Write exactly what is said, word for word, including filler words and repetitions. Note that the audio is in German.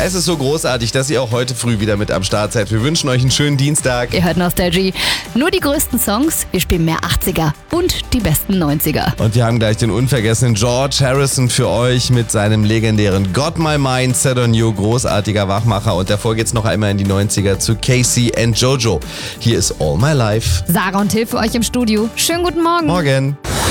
Es ist so großartig, dass ihr auch heute früh wieder mit am Start seid. Wir wünschen euch einen schönen Dienstag. Ihr hört Nostalgie. Nur die größten Songs, wir spielen mehr achtziger und die besten neunziger. Und wir haben gleich den unvergessenen George Harrison für euch mit seinem legendären Got My Mind Set on You. Großartiger Wachmacher. Und davor geht's noch einmal in die neunziger zu Casey and Jojo. Hier ist All My Life. Sarah und Till für euch im Studio. Schönen guten Morgen. Morgen.